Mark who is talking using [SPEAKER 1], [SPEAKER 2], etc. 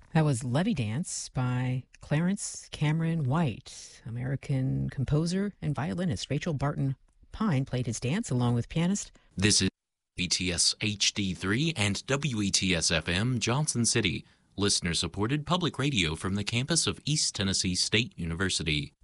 [SPEAKER 1] That was Levy Dance by Clarence Cameron White. American composer and violinist Rachel Barton Pine played his dance along with pianist.
[SPEAKER 2] This is WETS HD3 and WETS FM Johnson City, listener-supported public radio from the campus of East Tennessee State University.